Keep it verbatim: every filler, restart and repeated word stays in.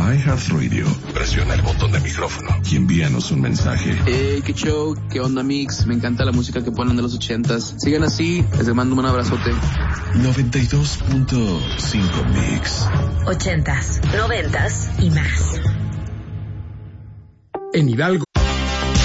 iHeartRadio, presiona el botón de micrófono y envíanos un mensaje. Hey, qué show, qué onda mix, me encanta la música que ponen de los ochentas. Sigan así, les mando un abrazote. noventa y dos punto cinco Mix. Ochentas, noventas y más. En Hidalgo